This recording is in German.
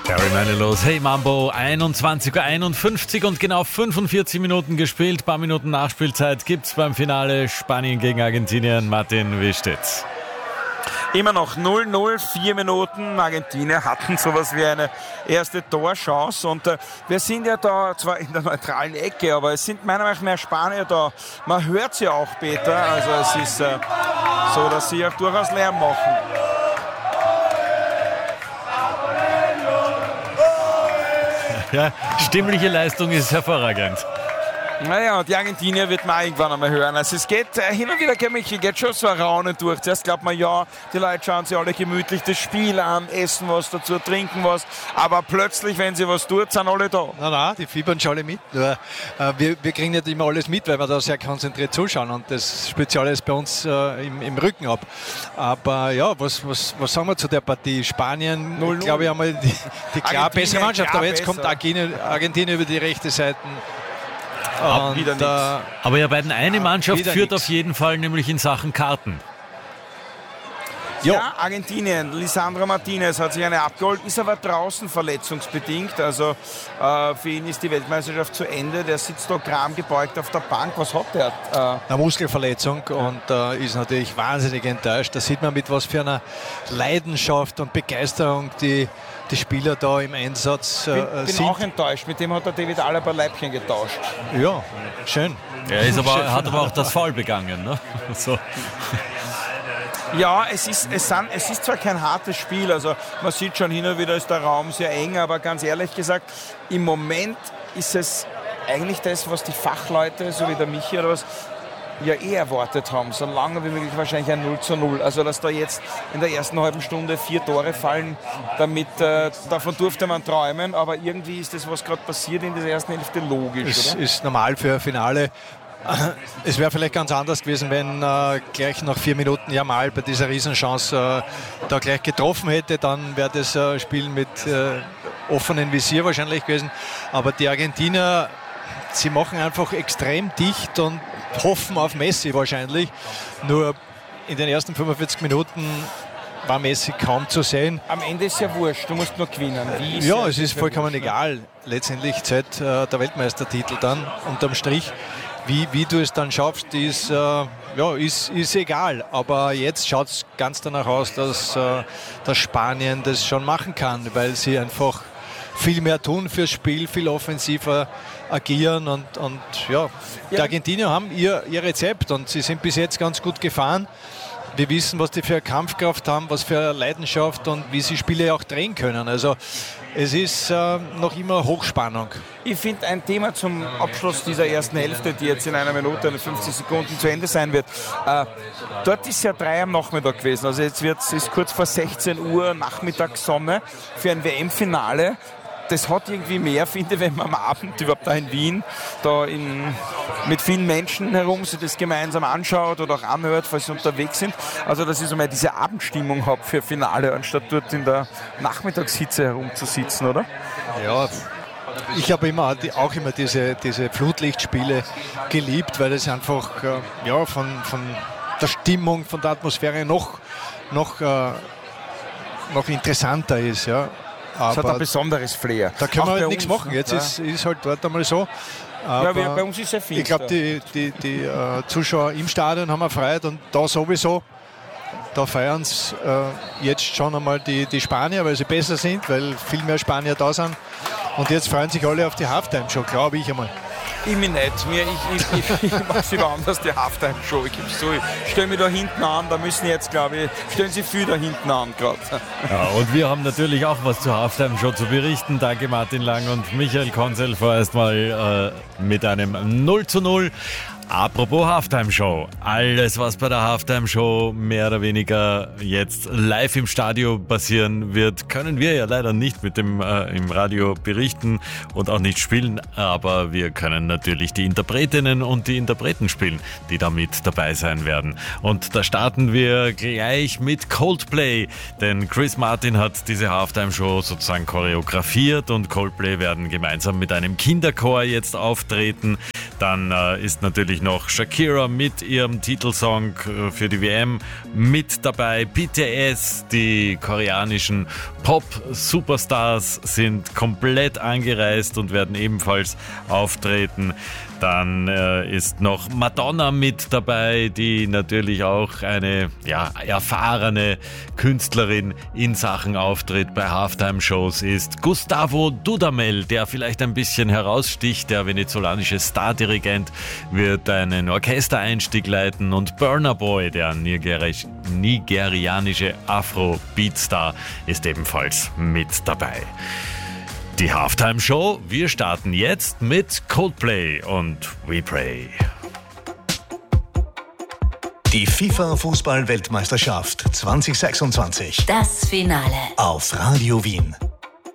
Barry Manilow, Hey Mambo, 21:51 und genau 45 Minuten gespielt. Paar Minuten Nachspielzeit gibt's beim Finale Spanien gegen Argentinien. Martin, wie steht's? Immer noch 0-0, 4 Minuten. Argentinier hatten sowas wie eine erste Torchance. Und wir sind ja da zwar in der neutralen Ecke, aber es sind meiner Meinung nach mehr Spanier da. Man hört sie auch, Peter. Also es ist so, dass sie auch durchaus Lärm machen. Ja, stimmliche Leistung ist hervorragend. Naja, die Argentinier wird man irgendwann einmal hören. Also es geht hin und wieder, geht schon so ein Raunen durch. Zuerst glaubt man, ja, die Leute schauen sich alle gemütlich das Spiel an, essen was dazu, trinken was. Aber plötzlich, wenn sie was tut, sind alle da. Nein, die fiebern schon alle mit. Nur, wir kriegen nicht immer alles mit, weil wir da sehr konzentriert zuschauen. Und das spielt sich alles bei uns im Rücken ab. Aber ja, was sagen wir zu der Partie? Spanien, 0-0. glaube ich, einmal die klar bessere Mannschaft. Aber jetzt kommt Argentinien über die rechte Seite. Und, aber ihr beiden, eine Mannschaft führt auf jeden Fall, nämlich in Sachen Karten. Ja, Argentinien, Lisandro Martinez hat sich eine abgeholt, ist aber draußen verletzungsbedingt. Also für ihn ist die Weltmeisterschaft zu Ende. Der sitzt da kramgebeugt auf der Bank. Was hat der? Eine Muskelverletzung und ist natürlich wahnsinnig enttäuscht. Da sieht man, mit was für einer Leidenschaft und Begeisterung die Spieler da im Einsatz sind. Ich bin auch enttäuscht. Mit dem hat der David Alaba Leibchen getauscht. Ja, schön. Er hat aber auch das Foul begangen. Ne? So. Ja, es ist zwar kein hartes Spiel, also man sieht schon, hin und wieder ist der Raum sehr eng, aber ganz ehrlich gesagt, im Moment ist es eigentlich das, was die Fachleute, so wie der Michi oder was, ja erwartet haben, so lange wie möglich wahrscheinlich ein 0:0. Also dass da jetzt in der ersten halben Stunde 4 Tore fallen, davon durfte man träumen, aber irgendwie ist das, was gerade passiert in dieser ersten Hälfte, logisch, es oder? Ist normal für ein Finale. Es wäre vielleicht ganz anders gewesen, wenn gleich nach 4 Minuten Jamal bei dieser Riesenchance da gleich getroffen hätte, dann wäre das Spiel mit offenem Visier wahrscheinlich gewesen. Aber die Argentinier, sie machen einfach extrem dicht und hoffen auf Messi wahrscheinlich. Nur in den ersten 45 Minuten war Messi kaum zu sehen. Am Ende ist ja wurscht, du musst nur gewinnen. Es ist vollkommen egal. Letztendlich zählt der Weltmeistertitel dann unterm Strich. Wie du es dann schaffst, ist egal. Aber jetzt schaut es ganz danach aus, dass Spanien das schon machen kann, weil sie einfach viel mehr tun fürs Spiel, viel offensiver agieren und die Argentinier haben ihr Rezept und sie sind bis jetzt ganz gut gefahren. Wir wissen, was die für eine Kampfkraft haben, was für eine Leidenschaft und wie sie Spiele auch drehen können. Also es ist noch immer Hochspannung. Ich finde ein Thema zum Abschluss dieser ersten Hälfte, die jetzt in 1 Minute und 50 Sekunden zu Ende sein wird. Dort ist ja 3 am Nachmittag gewesen. Also jetzt ist kurz vor 16 Uhr Nachmittagssonne für ein WM-Finale. Das hat irgendwie mehr, finde ich, wenn man am Abend überhaupt da in Wien mit vielen Menschen herum sich das gemeinsam anschaut oder auch anhört, falls sie unterwegs sind. Also dass ich so mal diese Abendstimmung habe für Finale, anstatt dort in der Nachmittagshitze herumzusitzen, oder? Ja, ich habe auch immer diese Flutlichtspiele geliebt, weil es einfach von der Stimmung, von der Atmosphäre noch interessanter ist, ja. Das hat ein besonderes Flair. Da können wir halt nichts machen. Jetzt ist halt dort einmal so. Aber bei uns ist es sehr viel. Ich glaube, die Zuschauer im Stadion haben erfreut und da sowieso. Da feiern es jetzt schon einmal die Spanier, weil sie besser sind, weil viel mehr Spanier da sind. Und jetzt freuen sich alle auf die Halftime-Show, glaube ich einmal. Ich mich nicht. Ich mache es wieder anders, die Halftime-Show. Ich gebe es zu, ich stelle mich da hinten an, da müssen jetzt, glaube ich, stellen Sie viel da hinten an gerade. Ja, und wir haben natürlich auch was zur Halftime-Show zu berichten. Danke Martin Lang und Michael Konzel vorerst mal mit einem 0:0. Apropos Halftime-Show. Alles, was bei der Halftime-Show mehr oder weniger jetzt live im Studio passieren wird, können wir ja leider nicht mit dem im Radio berichten und auch nicht spielen. Aber wir können natürlich die Interpretinnen und die Interpreten spielen, die da mit dabei sein werden. Und da starten wir gleich mit Coldplay. Denn Chris Martin hat diese Halftime-Show sozusagen choreografiert und Coldplay werden gemeinsam mit einem Kinderchor jetzt auftreten. Dann ist natürlich noch Shakira mit ihrem Titelsong für die WM mit dabei. BTS, die koreanischen Pop-Superstars, sind komplett angereist und werden ebenfalls auftreten. Dann ist noch Madonna mit dabei, die natürlich auch eine erfahrene Künstlerin in Sachen Auftritt bei Halftime-Shows ist. Gustavo Dudamel, der vielleicht ein bisschen heraussticht, der venezolanische Stardirigent, wird einen Orchestereinstieg leiten und Burna Boy, der nigerianische Afro-Beatstar, ist ebenfalls mit dabei. Die Halftime-Show, wir starten jetzt mit Coldplay und We Pray. Die FIFA-Fußball-Weltmeisterschaft 2026. Das Finale. Auf Radio Wien.